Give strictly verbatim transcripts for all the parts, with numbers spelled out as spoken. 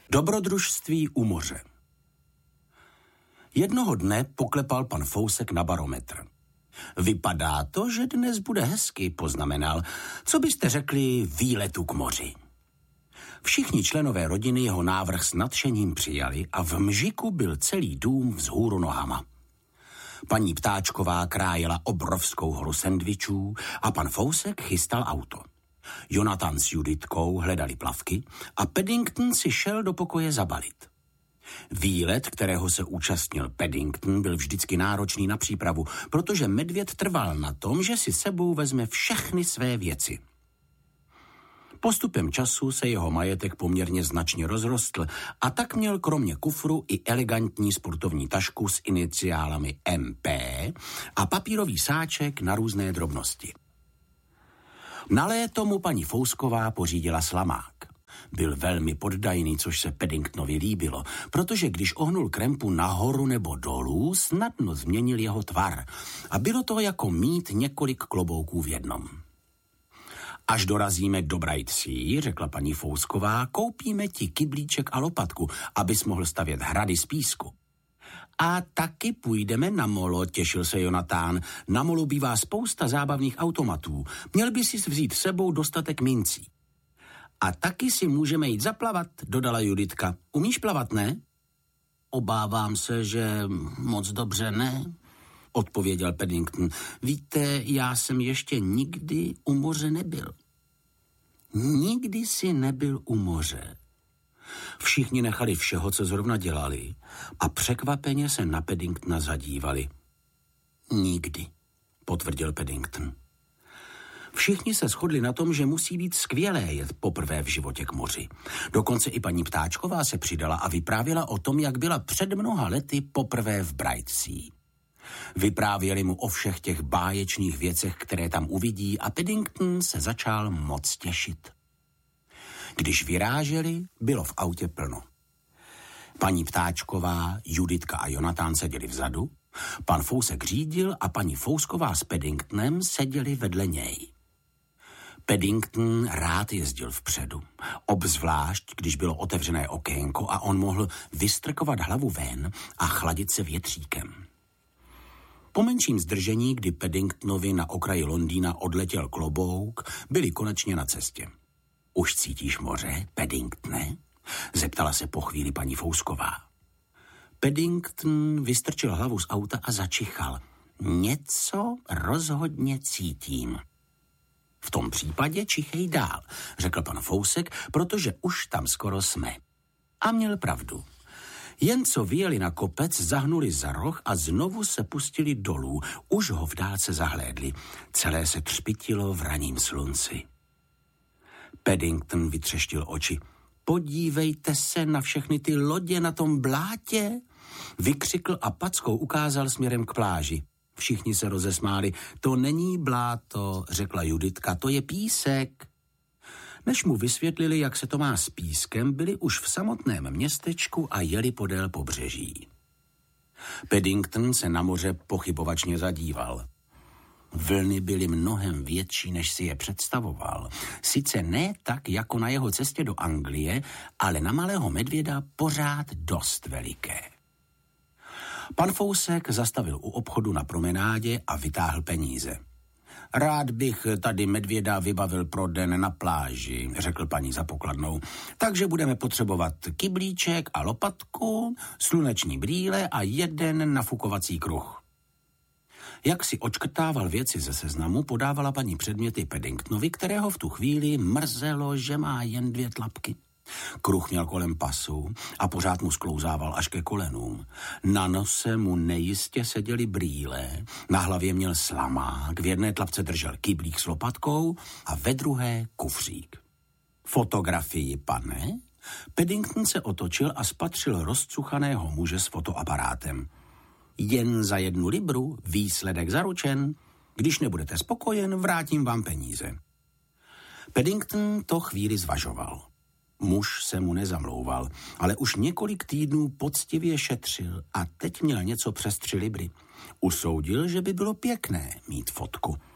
Dobrodružství u moře. Jednoho dne poklepal pan Fousek na barometr. Vypadá to, že dnes bude hezky, poznamenal. Co byste řekli výletu k moři? Všichni členové rodiny jeho návrh s nadšením přijali a v mžiku byl celý dům vzhůru nohama. Paní Ptáčková krájela obrovskou horu sendvičů a pan Fousek chystal auto. Jonathan s Juditkou hledali plavky a Paddington si šel do pokoje zabalit. Výlet, kterého se účastnil Paddington, byl vždycky náročný na přípravu, protože medvěd trval na tom, že si sebou vezme všechny své věci. Postupem času se jeho majetek poměrně značně rozrostl a tak měl kromě kufru i elegantní sportovní tašku s iniciálami M P a papírový sáček na různé drobnosti. Na léto mu paní Fousková pořídila slamák. Byl velmi poddajný, což se Paddingtonovi líbilo, protože když ohnul krempu nahoru nebo dolů, snadno změnil jeho tvar a bylo to jako mít několik klobouků v jednom. Až dorazíme do Brightsea, řekla paní Fousková, koupíme ti kyblíček a lopatku, abys mohl stavět hrady z písku. A taky půjdeme na molo, těšil se Jonatán. Na molu bývá spousta zábavných automatů. Měl by si vzít s sebou dostatek mincí. A taky si můžeme jít zaplavat, dodala Juditka. Umíš plavat, ne? Obávám se, že moc dobře ne, odpověděl Paddington. Víte, já jsem ještě nikdy u moře nebyl. Nikdy si nebyl u moře. Všichni nechali všeho, co zrovna dělali a překvapeně se na Paddingtona zadívali. Nikdy, potvrdil Paddington. Všichni se shodli na tom, že musí být skvělé jet poprvé v životě k moři. Dokonce i paní Ptáčková se přidala a vyprávěla o tom, jak byla před mnoha lety poprvé v Brightsea. Vyprávěli mu o všech těch báječných věcech, které tam uvidí a Paddington se začal moc těšit. Když vyráželi, bylo v autě plno. Paní Ptáčková, Juditka a Jonatán seděli vzadu, pan Fousek řídil a paní Fousková s Paddingtonem seděli vedle něj. Paddington rád jezdil vpředu, obzvlášť, když bylo otevřené okénko a on mohl vystrkovat hlavu ven a chladit se větříkem. Po menším zdržení, kdy Paddingtonovi na okraji Londýna odletěl klobouk, byli konečně na cestě. Už cítíš moře, Paddingtone? Zeptala se po chvíli paní Fousková. Paddington vystrčil hlavu z auta a začichal. Něco rozhodně cítím. V tom případě čichej dál, řekl pan Fousek, protože už tam skoro jsme. A měl pravdu. Jen co vyjeli na kopec, zahnuli za roh a znovu se pustili dolů. Už ho v dálce zahlédli. Celé se třpitilo v ranním slunci. Paddington vytřeštil oči. Podívejte se na všechny ty lodě na tom blátě, vykřikl a packou ukázal směrem k pláži. Všichni se rozesmáli. To není bláto, řekla Juditka, to je písek. Než mu vysvětlili, jak se to má s pískem, byli už v samotném městečku a jeli podél pobřeží. Paddington se na moře pochybovačně zadíval. Vlny byly mnohem větší, než si je představoval. Sice ne tak, jako na jeho cestě do Anglie, ale na malého medvěda pořád dost veliké. Pan Fousek zastavil u obchodu na promenádě a vytáhl peníze. Rád bych tady medvěda vybavil pro den na pláži, řekl paní za pokladnou. Takže budeme potřebovat kyblíček a lopatku, sluneční brýle a jeden nafukovací kruh. Jak si očkrtával věci ze seznamu, podávala paní předměty Paddingtonovi, kterého v tu chvíli mrzelo, že má jen dvě tlapky. Kruh měl kolem pasu a pořád mu sklouzával až ke kolenům. Na nose mu nejistě seděly brýle, na hlavě měl slamák, v jedné tlapce držel kyblík s lopatkou a ve druhé kufřík. Fotografii, pane? Paddington se otočil a spatřil rozcuchaného muže s fotoaparátem. Jen za jednu libru, výsledek zaručen. Když nebudete spokojen, vrátím vám peníze. Paddington to chvíli zvažoval. Muž se mu nezamlouval, ale už několik týdnů poctivě šetřil a teď měl něco přes tři libry. Usoudil, že by bylo pěkné mít fotku.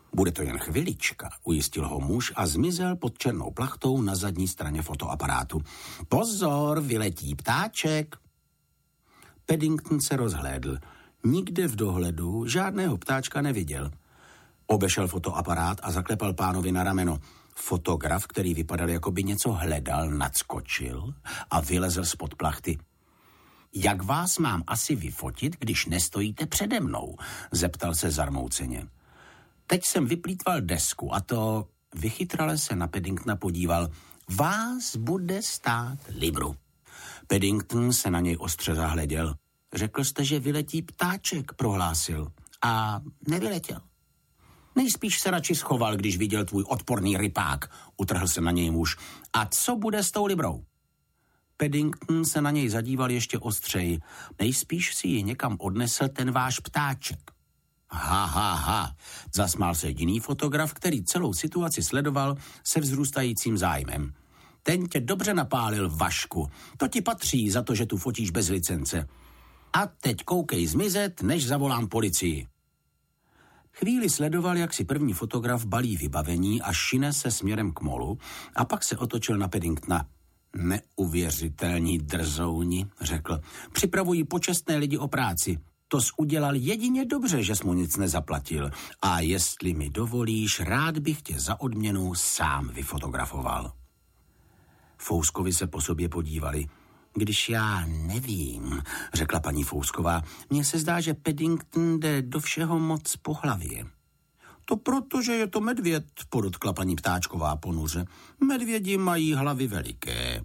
Bude to jen chvilička, ujistil ho muž a zmizel pod černou plachtou na zadní straně fotoaparátu. Pozor, vyletí ptáček. Paddington se rozhlédl. Nikde v dohledu žádného ptáčka neviděl. Obešel fotoaparát a zaklepal pánovi na rameno. Fotograf, který vypadal, jako by něco hledal, nadskočil a vylezl spod plachty. Jak vás mám asi vyfotit, když nestojíte přede mnou? Zeptal se zarmouceně. Teď jsem vyplýtval desku a to vychytrale se na Paddingtona podíval. Vás bude stát libru. Paddington se na něj ostře zahleděl. Řekl jste, že vyletí ptáček, prohlásil. A nevyletěl. Nejspíš se radši schoval, když viděl tvůj odporný rypák, utrhl se na něj muž. A co bude s tou librou? Paddington se na něj zadíval ještě ostřeji. Nejspíš si ji někam odnesl ten váš ptáček. Ha, ha, ha, zasmál se jiný fotograf, který celou situaci sledoval se vzrůstajícím zájmem. Ten tě dobře napálil, Vašku. To ti patří za to, že tu fotíš bez licence. A teď koukej zmizet, než zavolám policii. Chvíli sledoval, jak si první fotograf balí vybavení a šine se směrem k molu a pak se otočil na Paddingtona. Neuvěřitelní drzouni, řekl. Připravují počestné lidi o práci. To jsi udělal jedině dobře, že jsi mu nic nezaplatil. A jestli mi dovolíš, rád bych tě za odměnu sám vyfotografoval. Fouskovi se po sobě podívali. Když já nevím, řekla paní Fousková, mně se zdá, že Paddington jde do všeho moc po hlavě. To proto, že je to medvěd, podotkla paní Ptáčková ponuře. Medvědi mají hlavy veliké.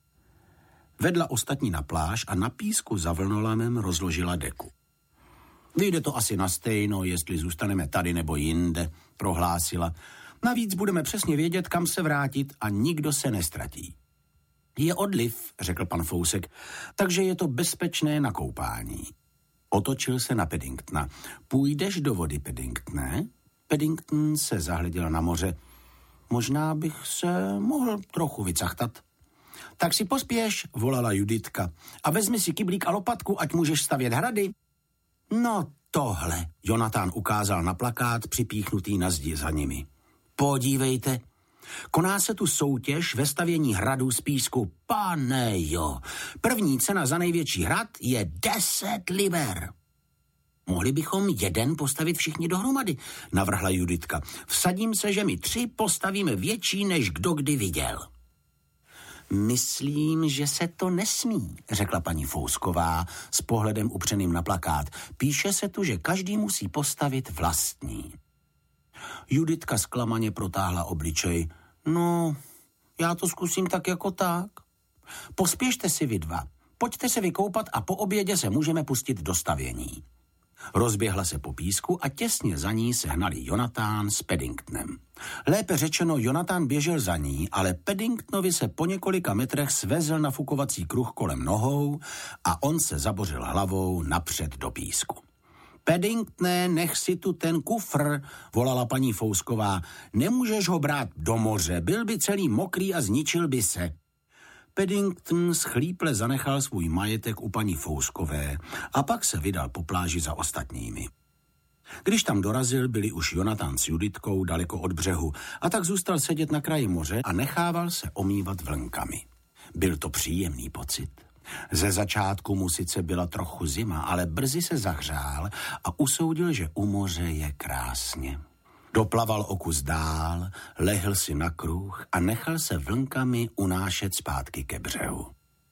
Vedla ostatní na pláž a na písku za vlnolamem rozložila deku. Vyjde to asi na stejno, jestli zůstaneme tady nebo jinde, prohlásila. Navíc budeme přesně vědět, kam se vrátit a nikdo se nestratí. Je odliv, řekl pan Fousek, takže je to bezpečné na koupání. Otočil se na Paddingtona. Půjdeš do vody, Paddingtone? Paddington se zahleděl na moře. Možná bych se mohl trochu vycachtat. Tak si pospěš, volala Juditka. A vezmi si kyblík a lopatku, ať můžeš stavět hrady. No tohle, Jonatán ukázal na plakát připíchnutý na zdi za nimi. Podívejte, koná se tu soutěž ve stavění hradů z písku. Pane jo, první cena za největší hrad je deset liber. Mohli bychom jeden postavit všichni dohromady, navrhla Juditka. Vsadím se, že my tři postavíme větší, než kdo kdy viděl. Myslím, že se to nesmí, řekla paní Fousková s pohledem upřeným na plakát. Píše se tu, že každý musí postavit vlastní. Juditka zklamaně protáhla obličej. No, já to zkusím tak jako tak. Pospěšte si vy dva. Pojďte se vykoupat a po obědě se můžeme pustit do stavění. Rozběhla se po písku a těsně za ní se hnali Jonatán s Paddingtonem. Lépe řečeno, Jonatán běžel za ní, ale Paddingtonovi se po několika metrech svezl nafukovací kruh kolem nohou a on se zabořil hlavou napřed do písku. Paddingtone, nech si tu ten kufr, volala paní Fousková. Nemůžeš ho brát do moře, byl by celý mokrý a zničil by se. Paddington schlíple zanechal svůj majetek u paní Fouskové a pak se vydal po pláži za ostatními. Když tam dorazil, byli už Jonatán s Juditkou daleko od břehu a tak zůstal sedět na kraji moře a nechával se omývat vlnkami. Byl to příjemný pocit. Ze začátku mu sice byla trochu zima, ale brzy se zahřál a usoudil, že u moře je krásně. Doplaval o kus dál, lehl si na kruh a nechal se vlnkami unášet zpátky ke břehu.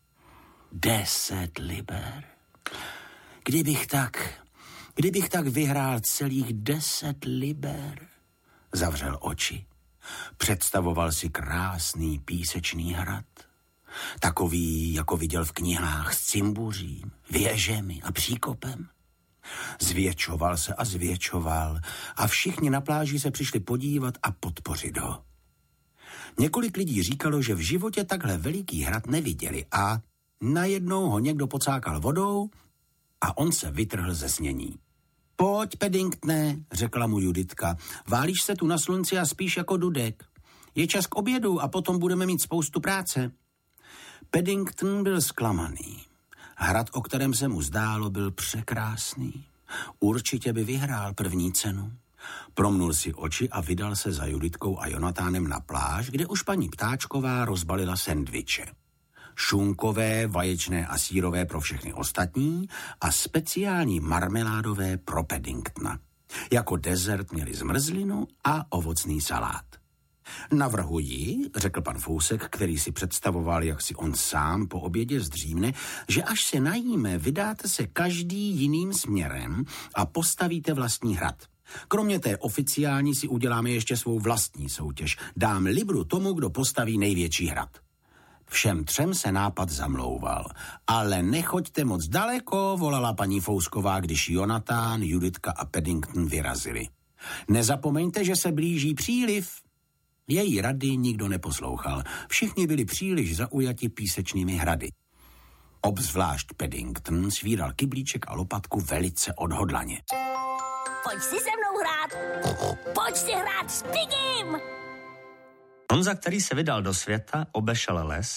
Deset liber. Kdybych tak, kdybych tak vyhrál celých deset liber. Zavřel oči. Představoval si krásný písečný hrad. Takový, jako viděl v knihách, s cimbuřím, věžemi a příkopem. Zvětšoval se a zvětšoval a všichni na pláži se přišli podívat a podpořit ho. Několik lidí říkalo, že v životě takhle veliký hrad neviděli a najednou ho někdo pocákal vodou a on se vytrhl ze snění. Pojď, Paddingtone, řekla mu Juditka, válíš se tu na slunci a spíš jako dudek. Je čas k obědu a potom budeme mít spoustu práce. Paddington byl zklamaný. Hrad, o kterém se mu zdálo, byl překrásný. Určitě by vyhrál první cenu. Promnul si oči a vydal se za Juditkou a Jonatánem na pláž, kde už paní Ptáčková rozbalila sendviče. Šunkové, vaječné a sýrové pro všechny ostatní a speciální marmeládové pro Paddingtona. Jako dezert měli zmrzlinu a ovocný salát. Navrhuji, řekl pan Fousek, který si představoval, jak si on sám po obědě zdřímne, že až se najíme, vydáte se každý jiným směrem a postavíte vlastní hrad. Kromě té oficiální si uděláme ještě svou vlastní soutěž. Dám libru tomu, kdo postaví největší hrad. Všem třem se nápad zamlouval. Ale nechoďte moc daleko, volala paní Fousková, když Jonatán, Juditka a Paddington vyrazili. Nezapomeňte, že se blíží příliv. Její rady nikdo neposlouchal. Všichni byli příliš zaujati písečnými hrady. Obzvlášť Paddington svíral kyblíček a lopatku velice odhodlaně. Pojď si se mnou hrát. Pojď si hrát s Piggym. Honza, který se vydal do světa, obešel les